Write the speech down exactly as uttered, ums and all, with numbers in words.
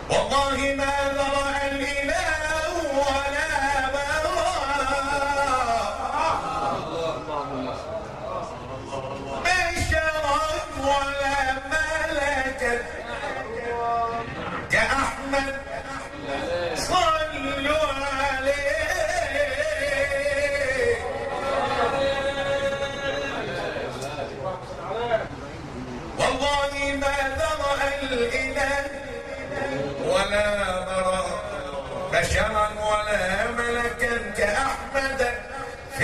والله ما ذرأ الإله ولا برأ بشرا ولا ملكا كأحمد صلوا عليه. والله ما ذرأ الإله ولا برأ بشرا ولا ملكا كأحمد